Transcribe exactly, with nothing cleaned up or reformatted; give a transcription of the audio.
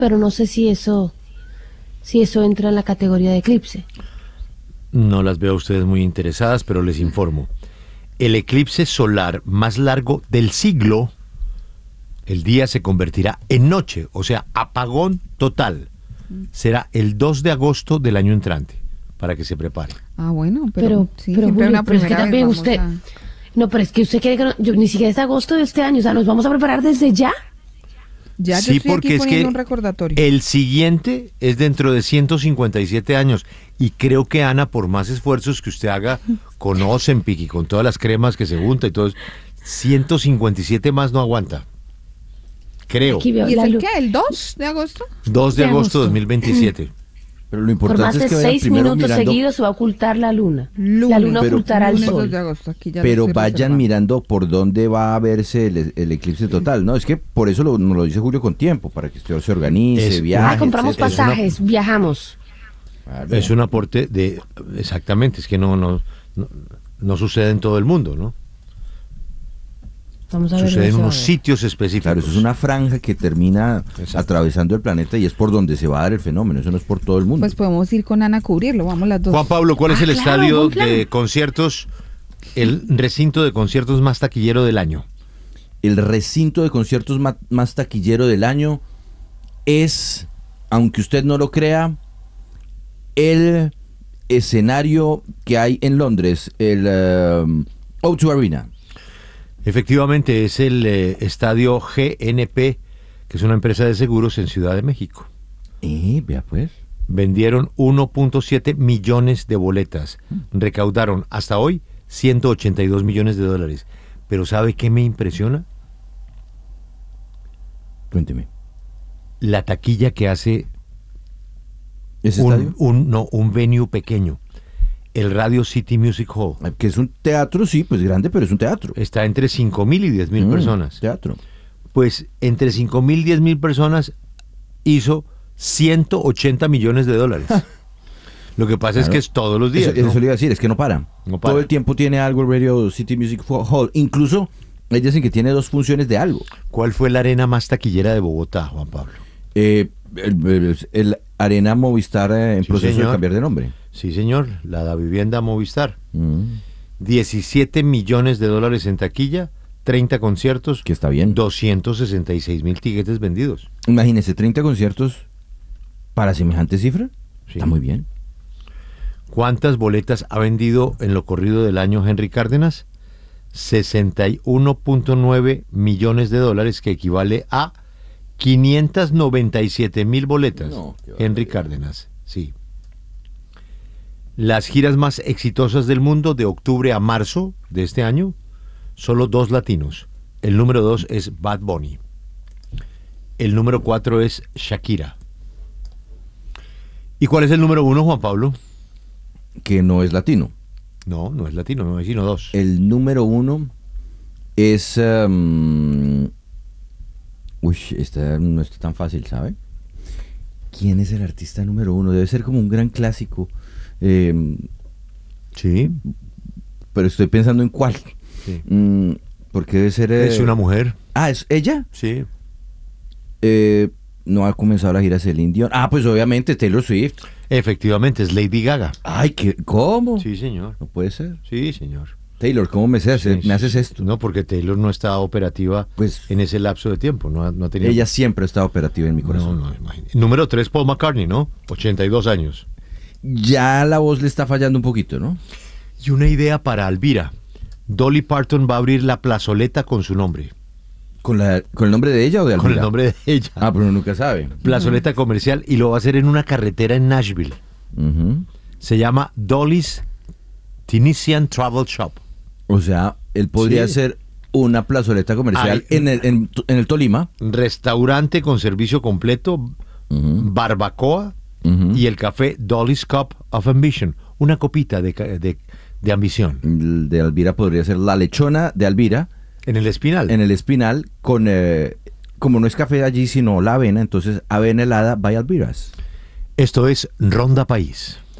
pero no sé si eso, si eso entra en la categoría de eclipse. No las veo a ustedes muy interesadas, pero les informo. El eclipse solar más largo del siglo, el día se convertirá en noche, o sea, apagón total. Será el dos de agosto del año entrante, para que se prepare. Ah, bueno, pero, Pero, sí, pero, siempre Julio, una pero es que primera vez también vamos usted... a- No, pero es que usted quiere que no- yo, ni siquiera es agosto de este año, o sea, ¿nos vamos a preparar desde ya? Ya yo Sí, estoy porque aquí es poniendo que un recordatorio. el siguiente es dentro de ciento cincuenta y siete años. Y creo que, Ana, por más esfuerzos que usted haga con Ozempic y con todas las cremas que se junta y todo eso, ciento cincuenta y siete más no aguanta. Creo. Aquí veo ¿Y es la el luz. qué? ¿El dos de agosto? dos de de agosto de agosto. dos mil veintisiete. Pero lo Por importante más es de que vayan seis primero minutos mirando, seguidos se va a ocultar la luna. Lunes, la luna pero- ocultará el lunes dos sol. de agosto, aquí ya lo pero estoy vayan reservando. mirando por dónde va a verse el, el eclipse total, ¿no? Es que por eso lo, nos lo dice Julio con tiempo, para que usted se organice, Es- viaje. Ah, compramos etcétera. pasajes, viajamos. Claro. Es un aporte de... Exactamente, es que no, no, no, no sucede en todo el mundo, ¿no? Vamos a ver. Sucede en dónde se va unos a ver. sitios específicos. Claro, eso es una franja que termina Exacto. atravesando el planeta y es por donde se va a dar el fenómeno, eso no es por todo el mundo. Pues podemos ir con Ana a cubrirlo, vamos las dos. Juan Pablo, ¿cuál es Ah, el claro, estadio buen plan. de conciertos, el recinto de conciertos más taquillero del año? El recinto de conciertos ma- más taquillero del año es, aunque usted no lo crea, el escenario que hay en Londres, el um, O dos Arena. Efectivamente, es el eh, estadio G N P, que es una empresa de seguros en Ciudad de México. Eh, vea pues. Vendieron uno punto siete millones de boletas. Recaudaron hasta hoy ciento ochenta y dos millones de dólares. Pero ¿sabe qué me impresiona? Cuénteme. La taquilla que hace ¿Ese un, estadio? un, no, un venue pequeño. El Radio City Music Hall. Que es un teatro, sí, pues grande, pero es un teatro. Está entre cinco mil y diez mil Mm, personas. Teatro. Pues entre cinco mil y diez mil personas hizo ciento ochenta millones de dólares. Lo que pasa es Claro. que es todos los días. Eso, ¿no? eso le iba a decir, es que no para. No para. Todo el tiempo tiene algo el Radio City Music Hall. Incluso, ellos dicen que tiene dos funciones de algo. ¿Cuál fue la arena más taquillera de Bogotá, Juan Pablo? Eh, el, el- el Arena Movistar eh, en Sí, proceso señor. de cambiar de nombre. Sí, señor, la da vivienda Movistar. Mm, diecisiete millones de dólares en taquilla, treinta conciertos, que está bien. doscientos sesenta y seis mil tiquetes vendidos. Imagínese, treinta conciertos para semejante cifra. Sí. Está muy bien. ¿Cuántas boletas ha vendido en lo corrido del año Henry Cárdenas? sesenta y uno punto nueve millones de dólares, que equivale a quinientas noventa y siete mil boletas. No, qué barbaridad. Henry Cárdenas, sí. Las giras más exitosas del mundo de octubre a marzo de este año, solo dos latinos. El número dos es Bad Bunny. El número cuatro es Shakira. ¿Y cuál es el número uno, Juan Pablo? Que no es latino. No, no es latino, no es sino dos. El número uno es... um, uy, esta no está tan fácil, ¿sabe? ¿Quién es el artista número uno? Debe ser como un gran clásico. eh, Sí, pero estoy pensando en cuál. sí. Mm, porque debe ser... eh, Es una mujer. Ah, ¿es ella? Sí. Eh, no ha comenzado la gira Celine Dion. Ah, pues obviamente Taylor Swift. Efectivamente, es Lady Gaga. Ay, ¿qué? ¿Cómo? Sí, señor. No puede ser. Sí, señor. Taylor, ¿cómo me, haces, Sí, me sí, haces sí. esto? No, porque Taylor no estaba operativa Pues en ese lapso de tiempo. No, ha- no ha tenido... ella siempre ha estado operativa en mi No, corazón. no, imagínate. Número tres, Paul McCartney, ¿no? ochenta y dos años. Ya la voz le está fallando un poquito, ¿no? Y una idea para Alvira. Dolly Parton va a abrir la plazoleta con su nombre. ¿Con, la, ¿Con el nombre de ella o de Alvira? Con el nombre de ella. Ah, pero nunca sabe. Plazoleta comercial, y lo va a hacer en una carretera en Nashville. Ujú. Se llama Dolly's Tunisian Travel Shop. O sea, él podría Sí. ser una plazoleta comercial Ay. en, el, en, en el Tolima. Restaurante con servicio completo, Ujú, barbacoa ujú. y el café Dolly's Cup of Ambition. Una copita de, ca- de, de ambición. El de Alvira podría ser la lechona de Alvira En el Espinal. en el Espinal con... eh, como no es café allí, sino la avena, entonces avena helada by Alviras. Esto es Ronda País.